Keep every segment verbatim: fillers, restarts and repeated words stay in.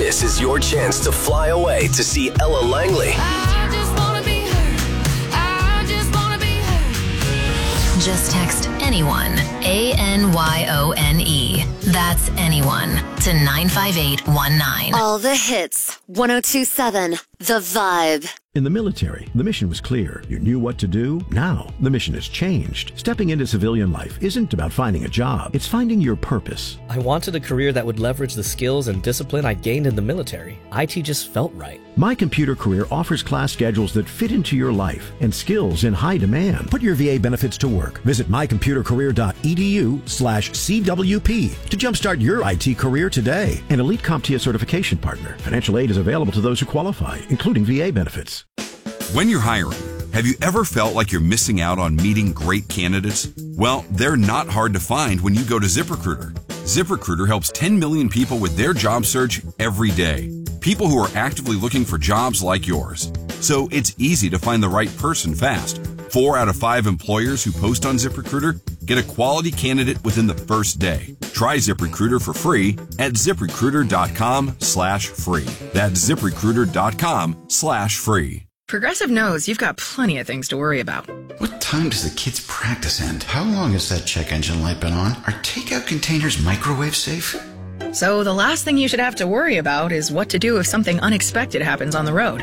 This is your chance to fly away to see Ella Langley. I just wanna be her. I just wanna be her. Just text anyone, A N Y O N E. That's anyone to nine five eight one nine. All the hits. one oh two point seven The Vibe. In the military, the mission was clear. You knew what to do. Now, the mission has changed. Stepping into civilian life isn't about finding a job. It's finding your purpose. I wanted a career that would leverage the skills and discipline I gained in the military. I T just felt right. My Computer Career offers class schedules that fit into your life and skills in high demand. Put your V A benefits to work. Visit mycomputercareer.edu slash CWP to jumpstart your I T career today. An Elite CompTIA certification partner. Financial aid is available to those who qualify, including V A benefits. When you're hiring, have you ever felt like you're missing out on meeting great candidates? Well, they're not hard to find when you go to ZipRecruiter. ZipRecruiter helps ten million people with their job search every day. People who are actively looking for jobs like yours. So it's easy to find the right person fast. Four out of five employers who post on ZipRecruiter get a quality candidate within the first day. Try ZipRecruiter for free at ZipRecruiter.com slash free. That's ZipRecruiter.com slash free. Progressive knows you've got plenty of things to worry about. What time does the kids' practice end? How long has that check engine light been on? Are takeout containers microwave safe? So the last thing you should have to worry about is what to do if something unexpected happens on the road.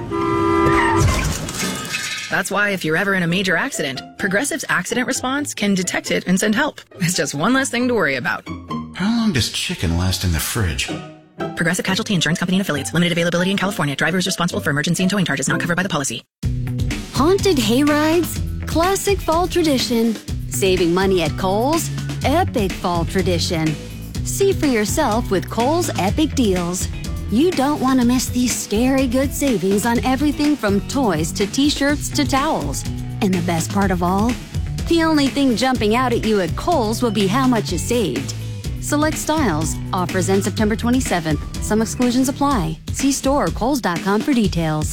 That's why if you're ever in a major accident, Progressive's accident response can detect it and send help. It's just one less thing to worry about. How long does chicken last in the fridge? Progressive Casualty Insurance Company and Affiliates. Limited availability in California. Driver is responsible for emergency and towing charges not covered by the policy. Haunted hayrides? Classic fall tradition. Saving money at Kohl's? Epic fall tradition. See for yourself with Kohl's Epic Deals. You don't want to miss these scary good savings on everything from toys to t-shirts to towels. And the best part of all? The only thing jumping out at you at Kohl's will be how much you saved. Select styles. Offers end September twenty-seventh. Some exclusions apply. See store or kohls dot com for details.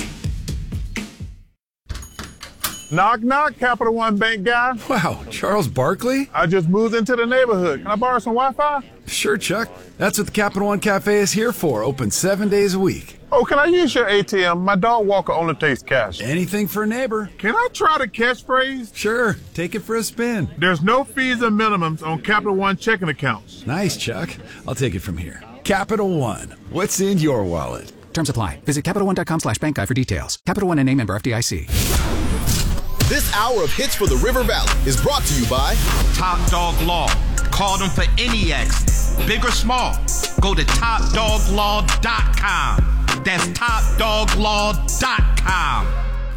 Knock, knock, Capital One Bank guy. Wow, Charles Barkley? I just moved into the neighborhood. Can I borrow some Wi-Fi? Sure, Chuck. That's what the Capital One Cafe is here for. Open seven days a week. Oh, can I use your A T M? My dog Walker only takes cash. Anything for a neighbor. Can I try the catchphrase? Sure. Take it for a spin. There's no fees and minimums on Capital One checking accounts. Nice, Chuck. I'll take it from here. Capital One. What's in your wallet? Terms apply. Visit Capital One dot com slash bank guide for details. Capital One N A member F D I C. This hour of Hits for the River Valley is brought to you by Top Dog Law. Call them for any accident, big or small. Go to top dog law dot com. That's top dog law dot com.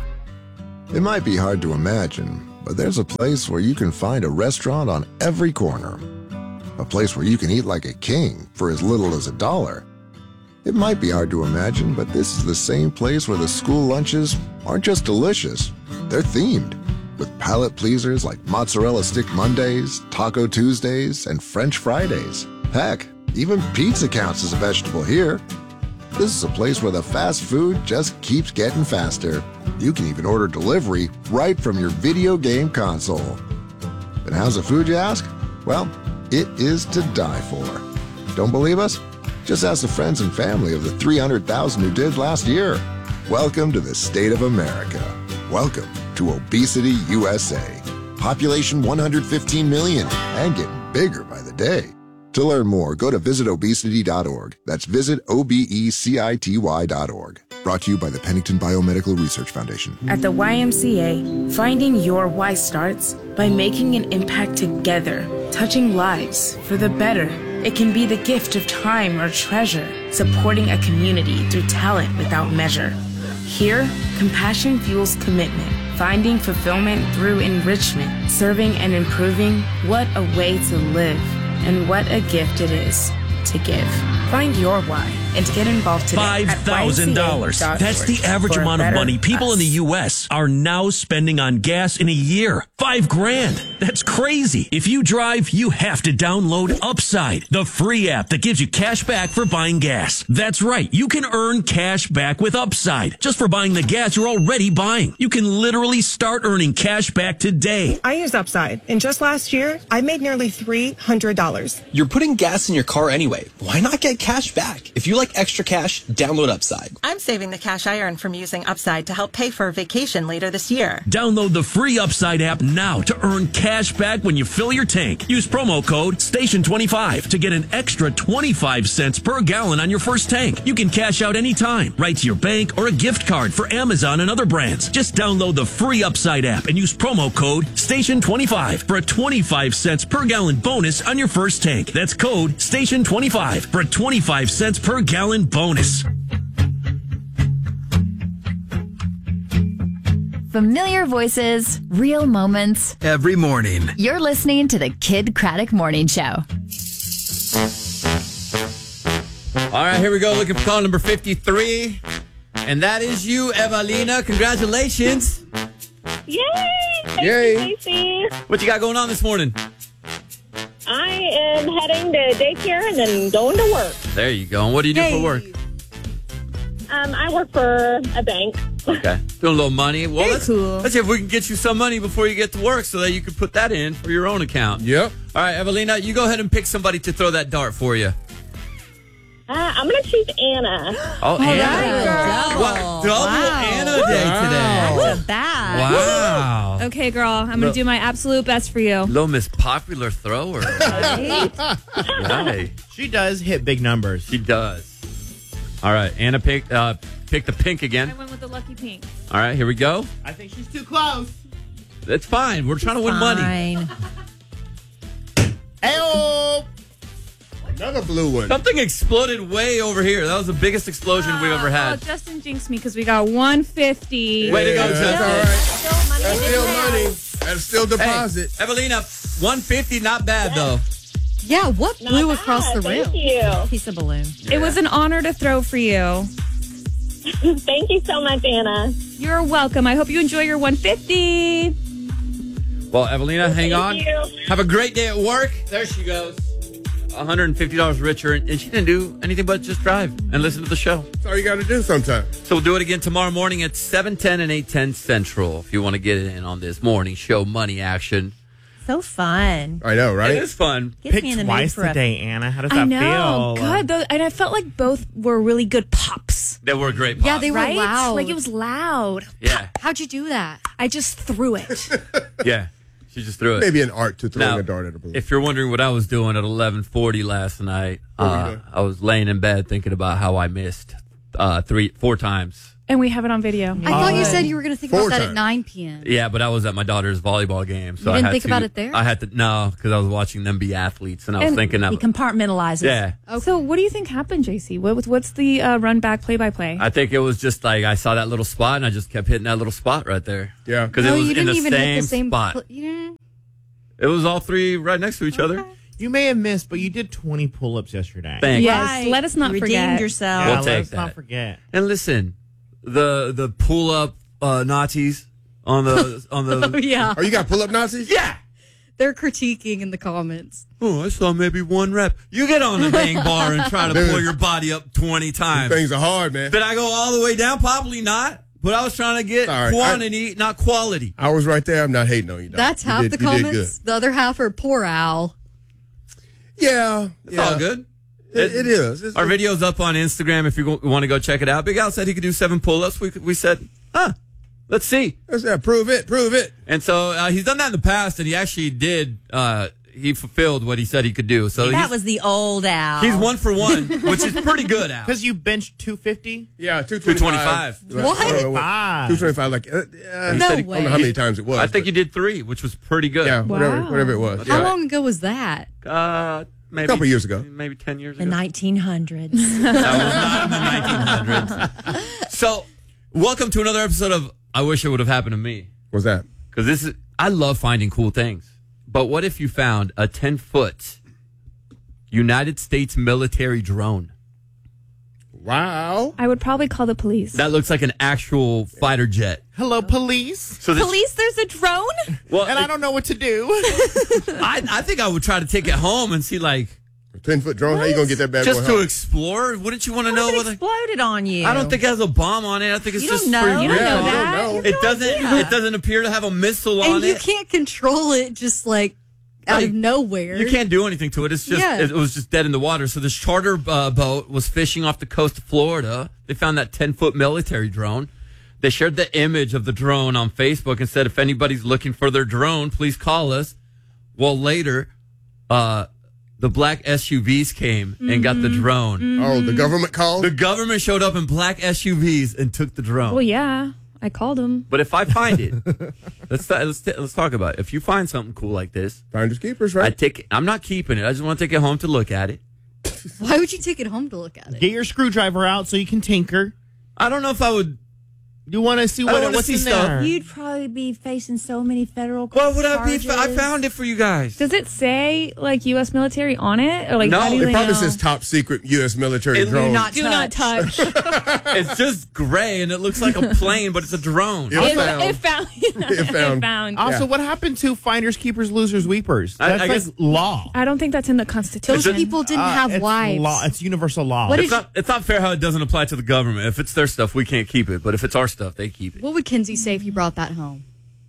It might be hard to imagine, but there's a place where you can find a restaurant on every corner. A place where you can eat like a king for as little as a dollar. It might be hard to imagine, but this is the same place where the school lunches aren't just delicious, they're themed. With palate pleasers like Mozzarella Stick Mondays, Taco Tuesdays, and French Fridays. Heck, even pizza counts as a vegetable here. This is a place where the fast food just keeps getting faster. You can even order delivery right from your video game console. And how's the food, you ask? Well, it is to die for. Don't believe us? Just ask the friends and family of the three hundred thousand who did last year. Welcome to the state of America. Welcome to Obesity U S A. Population one hundred fifteen million and getting bigger by the day. To learn more, go to visit obesity dot org. That's visit O B E C I T Y dot org. Brought to you by the Pennington Biomedical Research Foundation. At the Y M C A, finding your why starts by making an impact together, touching lives for the better. It can be the gift of time or treasure, supporting a community through talent without measure. Here, compassion fuels commitment, finding fulfillment through enrichment, serving and improving. What a way to live, and what a gift it is to give. Find your why and to get involved today five thousand dollars. That's the average amount of money people us. in the U S are now spending on gas in a year. Five grand. That's crazy. If you drive, you have to download Upside, the free app that gives you cash back for buying gas. That's right. You can earn cash back with Upside just for buying the gas you're already buying. You can literally start earning cash back today. I use Upside, and just last year, I made nearly three hundred dollars. You're putting gas in your car anyway. Why not get cash back? If you like like extra cash? Download Upside. I'm saving the cash I earn from using Upside to help pay for a vacation later this year. Download the free Upside app now to earn cash back when you fill your tank. Use promo code station twenty-five to get an extra twenty-five cents per gallon on your first tank. You can cash out anytime, right to your bank or a gift card for Amazon and other brands. Just download the free Upside app and use promo code station twenty-five for a twenty-five cents per gallon bonus on your first tank. That's code station twenty-five for a twenty-five cents per gallon bonus. Familiar voices, real moments. Every morning. You're listening to the Kid Craddock Morning Show. All right, here we go. Looking for call number fifty-three. And that is you, Evelina. Congratulations. Yay! Thank Yay. you, Casey. What you got going on this morning? I am heading to daycare and then going to work. There you go. And what do you do Hey. for work? Um, I work for a bank. Okay. Doing a little money. Well, Very let's, cool. let's see if we can get you some money before you get to work so that you can put that in for your own account. Yep. All right, Evelina, you go ahead and pick somebody to throw that dart for you. Uh, I'm going to choose Anna. Oh, Anna. What? Double Anna day today. That's a bad. Wow. Okay, girl, I'm going Look. to do my absolute best for you. Little Miss Popular Thrower. Right. She does hit big numbers. She does. All right, Anna picked uh, pick the pink again. I went with the lucky pink. All right, here we go. I think she's too close. That's fine. We're trying to win money. Hey-oh! Another blue one. Something exploded way over here. That was the biggest explosion we've ever Oh, had. Justin jinxed me because we got one fifty. Way to go, Justin. That's still money. That's still deposit. Hey, Evelina, one fifty, not bad though. Yeah, what blew across the Thank room? you. Piece of balloon. It was an honor to throw for you. Thank you so much, Anna. You're welcome. I hope you enjoy your one fifty. Well, Evelina, hang Thank on. you. Have a great day at work. There she goes. one hundred fifty dollars richer, and she didn't do anything but just drive and listen to the show. That's all you got to do sometimes. So we'll do it again tomorrow morning at seven ten and eight ten Central if you want to get in on this morning show money action. So fun. I know, right? It is fun. Gets Pick me in the mood twice for a- today, Anna. How does I that know. feel? Good. Those, and I felt like both were really good pops. They were great pops. Yeah, they were Right? loud. Like it was loud. Yeah. How'd you do that? I just threw it. Yeah. She just threw it. Maybe an art to throwing Now, a dart at a balloon. If you're wondering what I was doing at eleven forty last night, What were you uh, doing? I was laying in bed thinking about how I missed uh, three, four times. And we have it on video. I thought you said you were going to think Four about that times. at nine p.m. Yeah, but I was at my daughter's volleyball game, so You I didn't had think to, about it there? I had to no, because I was watching them be athletes, and I was And thinking, he of, compartmentalizes. Yeah. So what do you think happened, J C? What, what's the uh, run back play by play? I think it was just like I saw that little spot, and I just kept hitting that little spot right there. Yeah, because No, it was you in didn't the even same, hit the same spot. pl- you didn't- It was all three right next to each other. You may have missed, but you did twenty pull-ups yesterday. Thanks. Yes, let us not You forget. redeemed yourself. We'll Yeah, take let's that. not forget. And listen, the the pull up uh, Nazis on the on the. Oh, yeah. Oh, you got pull up Nazis? Yeah. They're critiquing in the comments. Oh, I saw maybe one rep. You get on the dang bar and try to Dude. pull your body up twenty times. Things are hard, man. Did I go all the way down? Probably not. But I was trying to get All right, quantity, not quality. I was right there. I'm not hating on you, dog. That's You half did- the you did comments. The other half are poor Al. good. Yeah. It's yeah. all good. It, it is. It's, Our video's up on Instagram if you go- want to go check it out. Big Al said he could do seven pull-ups. We, we said, huh, let's see. Let's uh, prove it. Prove it. And so uh, he's done that in the past, and he actually did. Uh, he fulfilled what he said he could do. So That he's, was the old Al. he's one for one, which is pretty good, Al. Because you benched two fifty? Yeah, two two twenty-five. twenty-five. What? I don't know Five. two twenty-five. Like, uh, uh, No I don't way. know how many times it was. I think but- you did three, which was pretty good. Yeah, whatever, Wow. whatever it was. How Yeah. long ago was that? Uh, maybe A couple years ago. maybe ten years The ago. nineteen hundreds. That was not in the nineteen hundreds. So, welcome to another episode of I Wish It Would Have Happened to Me. What's that? Because this is, I love finding cool things. But what if you found a ten-foot United States military drone? Wow. I would probably call the police. That looks like an actual fighter jet. Hello, police. So this, Police, there's a drone? well, And I don't know what to do. I, I think I would try to take it home and see, like, A ten foot drone? How you going to get that bad just boy to home? explore. Wouldn't you want to know What if whether? it exploded on you? I don't think it has a bomb on it. I think it's You just don't know. free You will. don't know Yeah, you that. don't know. You have It no doesn't. idea. It doesn't appear to have a missile on And you it. can't control it just like out Like, of nowhere. You can't do anything to it. It's just Yeah. it was just dead in the water. So this charter uh, boat was fishing off the coast of Florida. They found that ten foot military drone. They shared the image of the drone on Facebook and said, if anybody's looking for their drone, please call us. Well, later, uh, the black S U Vs came mm-hmm. and got the drone. Mm-hmm. Oh, the government called? The government showed up in black S U Vs and took the drone. Well, yeah, I called him. But if I find it, let's let's let's talk about it. If you find something cool like this, finders keepers, right? I take. It, I'm not keeping it. I just want to take it home to look at it. Why would you take it home to look at it? Get your screwdriver out so you can tinker. I don't know if I would. You want to see what it, what's in there? You'd probably be facing so many federal What would I be? charges. If I found it for you guys. Does it say like U S military on it, or like No, how do It they probably know? says top secret U S military It- drone. Do not Do touch. not touch. It's just gray and it looks like a plane, but it's a drone. It it, found. it found. It found. It found. Also, Yeah. what happened to finders, keepers, losers, weepers? I- That's I like guess- law. I don't think that's in the Constitution. Those people didn't Uh, have it's wives. Law. It's universal law. What It's is- not, it's not fair how it doesn't apply to the government. If it's their stuff, we can't keep it. But if it's our stuff, they keep it. What would Kenzie say if you brought that home?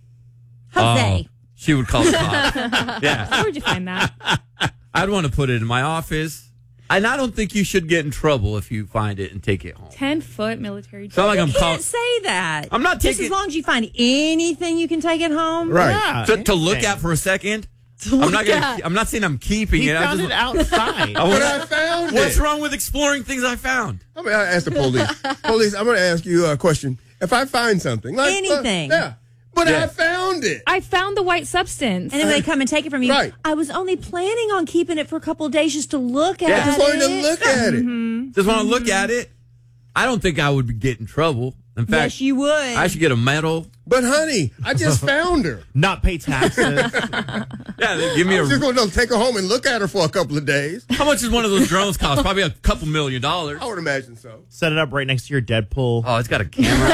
Oh, Jose. she would call the cops. Yeah. Where'd you find that? I'd want to put it in my office. And I don't think you should get in trouble if you find it and take it home. Ten foot military. It's not like You I'm can't call- say that. I'm not Just taking- as long as you find anything you can take it home. Right. Yeah. to, to look at for a second. I'm not look gonna. at. I'm not saying I'm keeping He it. found I it just, outside. I But wanna- I found What's it. wrong with exploring things I found? I'm going to ask the police. Police, I'm going to ask you a question. If I find something, like Anything. uh, yeah, but Yeah. I found it. I found the white substance. And then they come and take it from you. Right. I was only planning on keeping it for a couple of days just to look at Yeah. it. Just wanted to look at it. Mm-hmm. Just want to look at it. I don't think I would be get in trouble. In fact, Yes, you would. I should get a medal. But honey, I just found her. Not pay taxes. Yeah, they give me I a. was just going to take her home and look at her for a couple of days. How much does one of those drones cost? Probably a couple million dollars. I would imagine so. Set it up right next to your Deadpool. Oh, it's got a camera.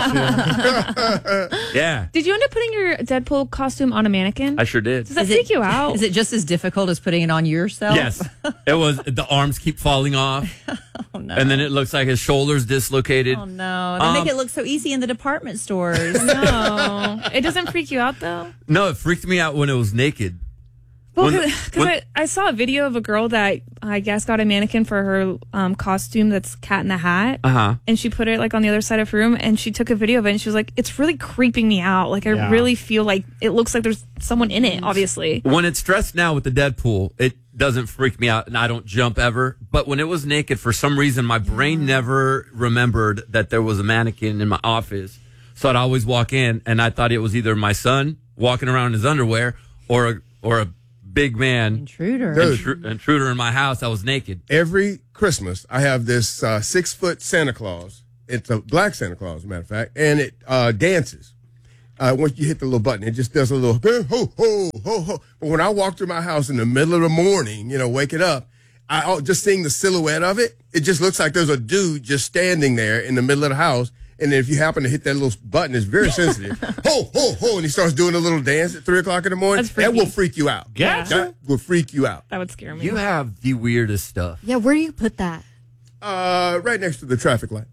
Gotcha. Yeah, Did you end up putting your Deadpool costume on a mannequin? I sure did. Does that freak you out? Is it just as difficult as putting it on yourself? Yes, it was. The arms keep falling off, Oh, no. and then it looks like his shoulders dislocated. Oh, no. They Um, make it look so easy in the department stores. No, it doesn't freak you out though. No, it freaked me out when it was naked. Well, When- because when- I, I saw a video of a girl that I guess got a mannequin for her um, costume that's Cat in the Hat, Uh huh. and she put it like on the other side of her room, and she took a video of it, and she was like, "It's really creeping me out. Like I Yeah. really feel like it looks like there's someone in it. Obviously, When it's dressed now with the Deadpool, it doesn't freak me out, and I don't jump ever. But when it was naked, for some reason, my brain never remembered that there was a mannequin in my office. So I'd always walk in, and I thought it was either my son walking around in his underwear or a, or a big man Intruder. Dude. intru- intruder in my house that was naked. Every Christmas, I have this uh, six foot Santa Claus. It's a black Santa Claus, as a matter of fact, and it uh, dances. Uh, once you hit the little button, it just does a little ho, ho, ho, ho. But when I walk through my house in the middle of the morning, you know, waking up, I oh, just seeing the silhouette of it, it just looks like there's a dude just standing there in the middle of the house. And if you happen to hit that little button, it's very sensitive. ho, ho, ho, and he starts doing a little dance at three o'clock in the morning. That's That freaky. will freak you out. Yeah. That will freak you out. that would scare me. You have the weirdest stuff. Yeah, where do you put that? Uh, right next to the traffic light.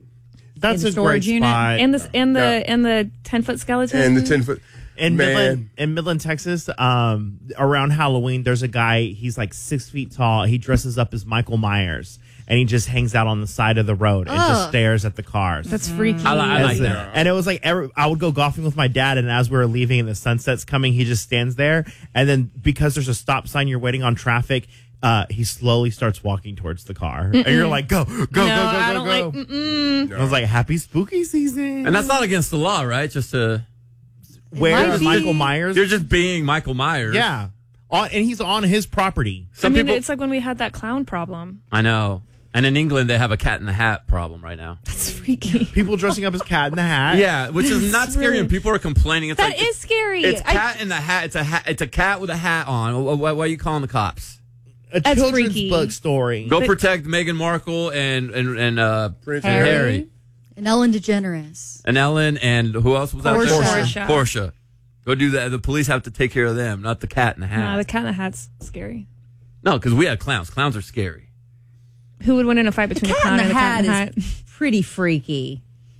That's In the a great storage unit? spot. and the and the Yeah. and the ten foot skeleton And the ten foot. in Man. Midland, in Midland, Texas, um, around Halloween, there's a guy. He's like six feet tall. He dresses up as Michael Myers, and he just hangs out on the side of the road and just Ugh. stares at the cars. That's freaky. I, li- I like That's it. that. And it was like every, I would go golfing with my dad, and as we were leaving and the sunset's coming, he just stands there. And then because there's a stop sign, you're waiting on traffic. Uh, he slowly starts walking towards the car, and you're like, "Go, go, no, go, go, I go, don't go!" like. Mm-mm. I was like, "Happy spooky season!" And that's not against the law, right? Just to where might is be. Michael Myers? you're just being Michael Myers. Yeah, on, and he's on his property. Some I mean, people. it's like when we had that clown problem. I know. And in England, they have a Cat in the Hat problem right now. That's freaky. People dressing up as Cat in the Hat. Yeah, which is not That's scary, really- and people are complaining. It's That like is scary. It's I- Cat in the Hat. It's a hat. It's a cat with a hat on. Why, why are you calling the cops? a That's children's freaky. book story. Go But- protect Meghan Markle and and and uh, Prince and Harry. Harry And Ellen DeGeneres. and Ellen and who else was that? Portia. Portia. Portia. Go do that. The police have to take care of them, not the Cat in the Hat. No, the cat in the hat's scary. No, because we had clowns. Clowns are scary. Who would win in a fight between the, Cat clown in and the the cat Hat in the hat? is pretty freaky.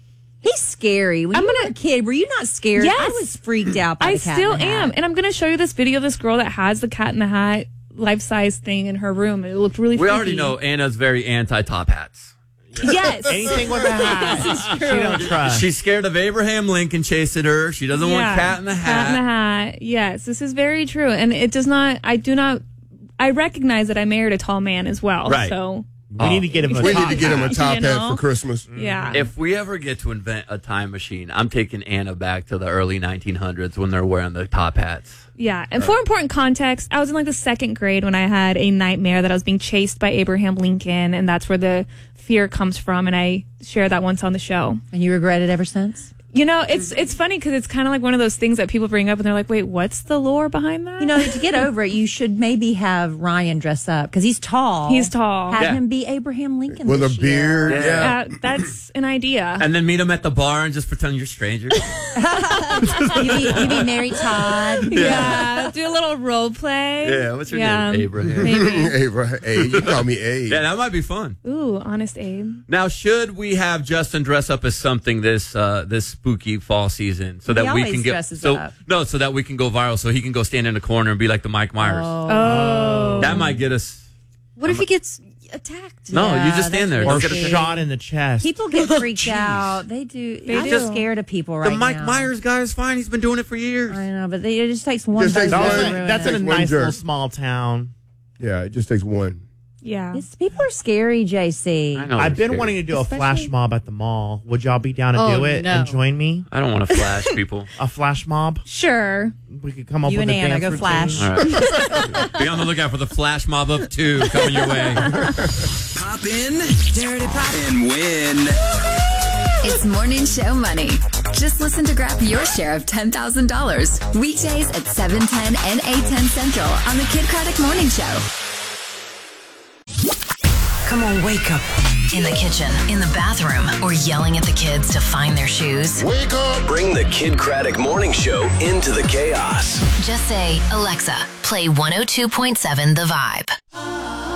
He's scary. When I'm you gonna- were a kid, were you not scared? Yes. I was freaked out by I the cat still in the am. hat. And I'm going to show you this video of this girl that has the Cat in the Hat life-size thing in her room. It looked really We freaky. already know Anna's very anti-top hats. Yes. Anything with a hat. This is She true. don't trust. She's scared of Abraham Lincoln chasing her. She doesn't want Cat in the Hat. Cat in the Hat. Yes, this is very true. And it does not, I do not, I recognize that I married a tall man as well. Right. So, We need to get him a We top need to get him a hat. top You hat know? for Christmas. yeah. If we ever get to invent a time machine, I'm taking Anna back to the early nineteen hundreds when they're wearing the top hats. Yeah. And for important context, I was in like the second grade when I had a nightmare that I was being chased by Abraham Lincoln. And that's where the fear comes from. And I shared that once on the show. And you regret it ever since? You know, it's it's funny because it's kind of like one of those things that people bring up and they're like, wait, what's the lore behind that? You know, to get over it, you should maybe have Ryan dress up because he's tall. He's tall. Have Yeah. him be Abraham Lincoln With a this year. beard. Yeah. Uh, that's an idea. And then meet them at the bar and just pretend you're strangers. you, be, you be Mary Todd. Yeah, do a little role play. Yeah, what's your Yeah, name? Abraham. Maybe. Abraham. Hey, you call me A. Yeah, that might be fun. Ooh, honest Abe. Now, should we have Justin dress up as something this uh, this spooky fall season so that He we always can get dresses so up. no so that we can go viral so he can go stand in the corner and be like the Mike Myers. Oh. That might get us. What if he gets attacked? No, Yeah, you just stand there. Or Don't get a- shot in the chest. People get freaked out. They do. They I'm do. just scared of people right The Mike now. Myers guy is fine. He's been doing it for years. I know, but they, it just takes one Just takes person one. to That's, ruin that's it. in a One nice jerk. little small town. Yeah, it just takes one. Yeah. It's- people are scary, J C. I know. I've they're been scary. wanting to do a Especially- flash mob at the mall. Would y'all be down to Oh, do it no. and join me? I don't want to flash people. A flash mob? Sure. We could come up You with and a Anna dance go routine. flash. All right. Be on the lookout for the flash mob of two coming your way. Pop in, dirty pop, and win. It's Morning Show Money. Just listen to grab your share of ten thousand dollars. Weekdays at seven ten and eight ten Central on the Kid Craddock Morning Show. Come on, wake up. In the kitchen, in the bathroom, or yelling at the kids to find their shoes. Wake up! Bring the Kid Craddock Morning Show into the chaos. Just say, Alexa, play one oh two point seven The Vibe.